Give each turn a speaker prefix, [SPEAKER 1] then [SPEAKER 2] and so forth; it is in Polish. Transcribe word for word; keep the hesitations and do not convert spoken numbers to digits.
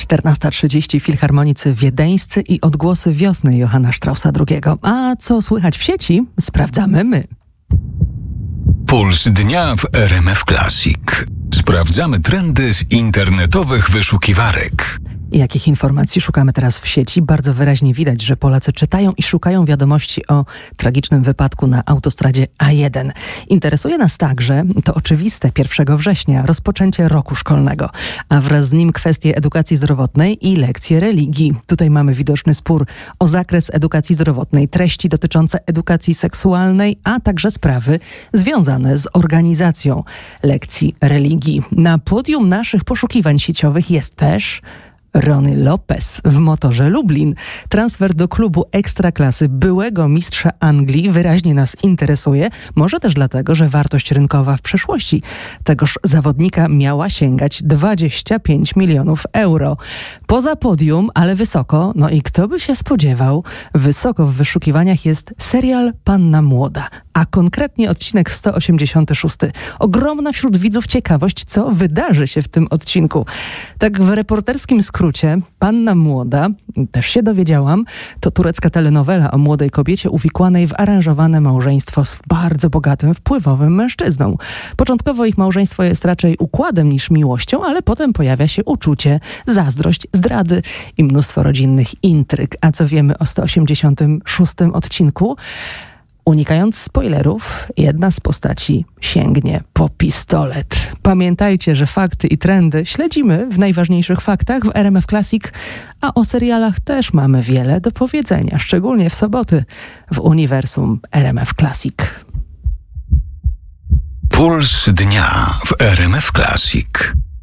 [SPEAKER 1] czternasta trzydzieści Filharmonicy Wiedeńscy i Odgłosy wiosny Johanna Straussa drugiego. A co słychać w sieci, sprawdzamy my.
[SPEAKER 2] Puls dnia w R M F Classic. Sprawdzamy trendy z internetowych wyszukiwarek.
[SPEAKER 1] Jakich informacji szukamy teraz w sieci? Bardzo wyraźnie widać, że Polacy czytają i szukają wiadomości o tragicznym wypadku na autostradzie A jeden. Interesuje nas także, to oczywiste, pierwszego września, rozpoczęcie roku szkolnego, a wraz z nim kwestie edukacji zdrowotnej i lekcje religii. Tutaj mamy widoczny spór o zakres edukacji zdrowotnej, treści dotyczące edukacji seksualnej, a także sprawy związane z organizacją lekcji religii. Na podium naszych poszukiwań sieciowych jest też Rony Lopez w Motorze Lublin. Transfer do klubu ekstraklasy byłego mistrza Anglii wyraźnie nas interesuje. Może też dlatego, że wartość rynkowa w przeszłości tegoż zawodnika miała sięgać dwadzieścia pięć milionów euro. Poza podium, ale wysoko, no i kto by się spodziewał, wysoko w wyszukiwaniach jest serial Panna Młoda, a konkretnie odcinek sto osiemdziesiąty szósty. Ogromna wśród widzów ciekawość, co wydarzy się w tym odcinku. Tak w reporterskim skrócie, Panna Młoda, też się dowiedziałam, to turecka telenowela o młodej kobiecie uwikłanej w aranżowane małżeństwo z bardzo bogatym, wpływowym mężczyzną. Początkowo ich małżeństwo jest raczej układem niż miłością, ale potem pojawia się uczucie, zazdrość, zdrady i mnóstwo rodzinnych intryg. A co wiemy o sto osiemdziesiątym szóstym odcinku? Unikając spoilerów, jedna z postaci sięgnie po pistolet. Pamiętajcie, że fakty i trendy śledzimy w najważniejszych faktach w R M F Classic, a o serialach też mamy wiele do powiedzenia, szczególnie w soboty w uniwersum R M F Classic.
[SPEAKER 2] Puls dnia w R M F Classic.